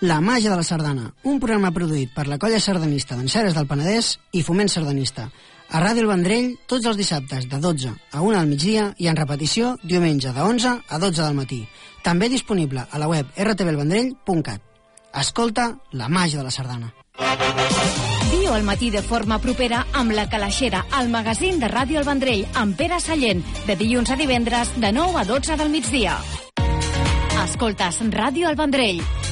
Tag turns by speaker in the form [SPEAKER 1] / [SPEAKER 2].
[SPEAKER 1] La màgia de la sardana, un programa produït per la colla sardanista d'Enseres del Penedès i Foment Sardanista. A Ràdio El Vendrell, tots els dissabtes de 12 a 1 al migdia i en repetició diumenge de 11 a 12 del matí. També disponible a la web rtvelvendrell.cat. Escolta la màgia de la sardana.
[SPEAKER 2] Viu al matí de forma propera amb La Calaixera, el magazín de Ràdio El Vendrell, amb Pere Sallent, de dilluns a divendres de 9 a 12 del migdia. Escoltes Ràdio El Vendrell.